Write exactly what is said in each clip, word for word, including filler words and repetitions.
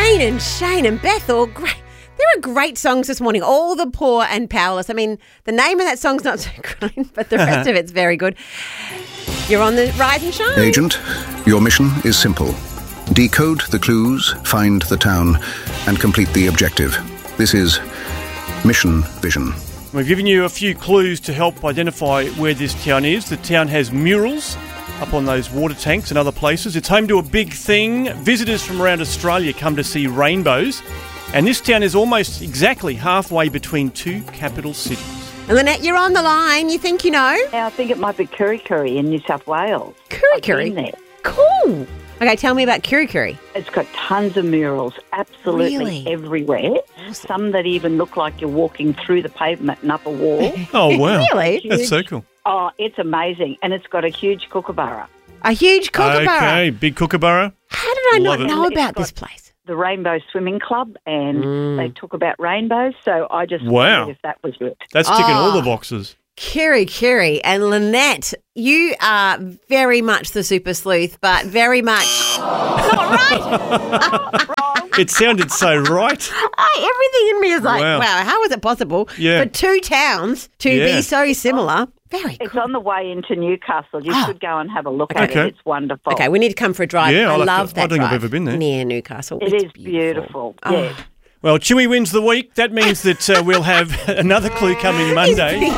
Wayne and Shane and Bethel, great. There are great songs this morning, All the Poor and Powerless. I mean, the name of that song's not so great, but the rest of it's very good. You're on the Rise and Shine. Agent, your mission is simple. Decode the clues, find the town, and complete the objective. This is Mission Vision. We've given you a few clues to help identify where this town is. The town has murals up on those water tanks and other places. It's home to a big thing. Visitors from around Australia come to see rainbows. And this town is almost exactly halfway between two capital cities. And Lynette, you're on the line. You think you know? Yeah, I think it might be Kurri Kurri in New South Wales. Kurri Kurri? There. Cool. Okay, tell me about Kurri Kurri. It's got tons of murals, absolutely Really? everywhere. Some that even look like you're walking through the pavement and up a wall. Oh, wow. Really? That's so cool. Oh, it's amazing. And it's got a huge kookaburra. A huge kookaburra. Okay, big kookaburra. How did I Love not it. know It's about got- this place? The Rainbow Swimming Club, and Mm. they talk about rainbows, so I just Wow. wondered if that was it. That's ticking all the Oh. boxes. Kurri Kurri and Lynette, you are very much the super sleuth, but very much not right. It sounded so right. I, everything in me is like, Wow. wow, how is it possible Yeah. for two towns to Yeah. be so similar? Very It's cool. on the way into Newcastle. You Oh. should go and have a look at Okay. it. It's wonderful. Okay, we need to come for a drive. Yeah, I I'll have love to- that I don't think I've drive ever been there. near Newcastle. It It's is beautiful. Oh. Yes. Well, Chewy wins the week. That means that uh, we'll have another clue coming Monday.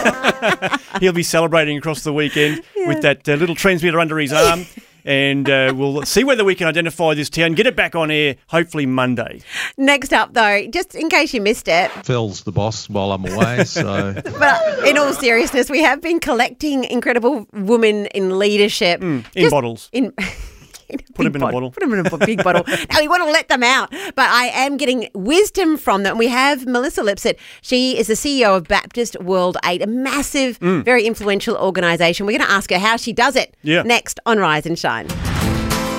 He'll be celebrating across the weekend with that uh, little transmitter under his arm. And uh, we'll see whether we can identify this town, get it back on air, hopefully Monday. Next up, though, just in case you missed it, Phil's the boss while I'm away, so but in all seriousness, we have been collecting incredible women in leadership. In Just bottles. In, in Put big them in a bottle. Put them in a big bottle. Now, we want to let them out, but I am getting wisdom from them. We have Melissa Lipsett. She is the C E O of Baptist World Aid, a massive, very influential organisation. We're going to ask her how she does it Yeah. next on Rise and Shine.